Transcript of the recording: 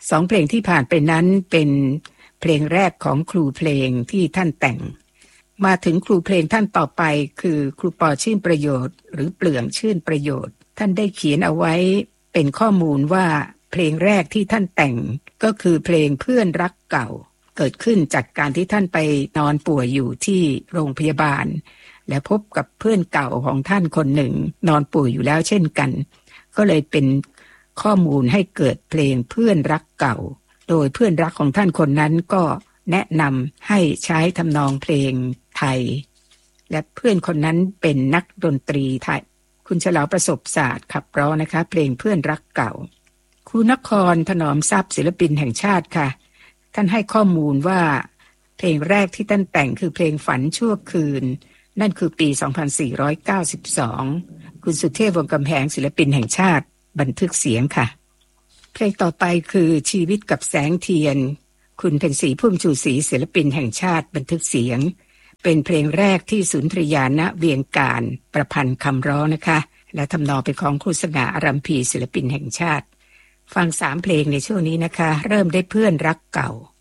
2เพลงที่ผ่านไปนั้นเป็นเพลงแรกของครูเพลงที่ท่านแต่งมาถึงครูเพลงท่านต่อไปคือครูปอชื่นประโยชน์หรือเปลืองชื่นประโยชน์ท่านได้เขียนเอาไว้เป็นข้อมูลว่าเพลงแรกที่ท่านแต่งก็คือเพลงเพื่อนรักเก่าเกิดขึ้นจากการที่ท่านไปนอนป่วยอยู่ที่โรงพยาบาลและพบกับเพื่อนเก่าของท่านคนหนึ่งนอนป่วยอยู่แล้วเช่นกันก็เลยเป็นข้อมูลให้เกิดเพลงเพื่อนรักเก่าโดยเพื่อนรักของท่านคนนั้นก็แนะนำให้ใช้ทำนองเพลงไทยและเพื่อนคนนั้นเป็นนักดนตรีไทยคุณเฉลาวประสบศาสตร์ขับร้องนะคะเพลงเพื่อนรักเก่าครูนครถนอมทรัพย์ศิลปินแห่งชาติค่ะท่านให้ข้อมูลว่าเพลงแรกที่ท่านแต่งคือเพลงฝันชั่วคืนนั่นคือปี 2492 คุณสุเทพวงศ์กำแพงศิลปินแห่งชาติบันทึกเสียงค่ะเพลงต่อไปคือชีวิตกับแสงเทียนคุณเพ็ญศรีพุ่มชูศรีศิลปินแห่งชาติบันทึกเสียงเป็นเพลงแรกที่สุนทรียาณเวียงการประพันธ์คำร้องนะคะและทำนองเป็นของครูสง่าอารัมพีศิลปินแห่งชาติฟัง3เพลงในช่วงนี้นะคะเริ่มได้เพื่อนรักเก่า